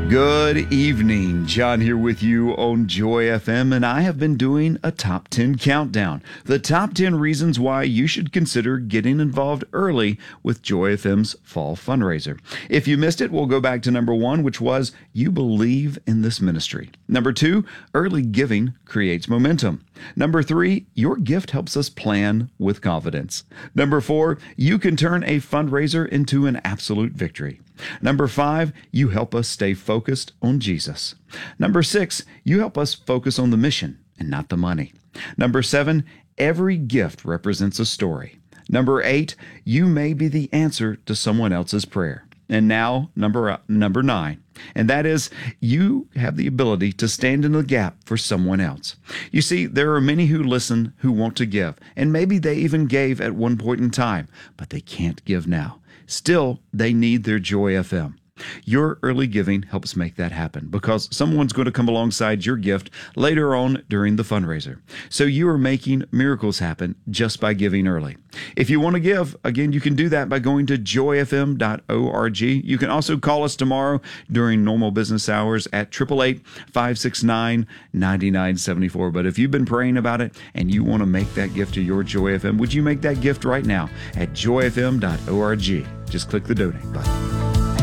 Good evening. John here with you on Joy FM, and I have been doing a top 10 countdown. The top 10 reasons why you should consider getting involved early with Joy FM's fall fundraiser. If you missed it, we'll go back to number 1, which was you believe in this ministry. Number 2, early giving creates momentum. Number 3, your gift helps us plan with confidence. Number 4, you can turn a fundraiser into an absolute victory. Number 5, you help us stay focused on Jesus. Number 6, you help us focus on the mission and not the money. Number 7, every gift represents a story. Number 8, you may be the answer to someone else's prayer. And now, number 9, and that is you have the ability to stand in the gap for someone else. You see, there are many who listen who want to give, and maybe they even gave at one point in time, but they can't give now. Still, they need their Joy FM. Your early giving helps make that happen because someone's going to come alongside your gift later on during the fundraiser. So you are making miracles happen just by giving early. If you want to give, again, you can do that by going to joyfm.org. You can also call us tomorrow during normal business hours at 888-569-9974. But if you've been praying about it and you want to make that gift to your Joy FM, would you make that gift right now at joyfm.org? Just click the donate button.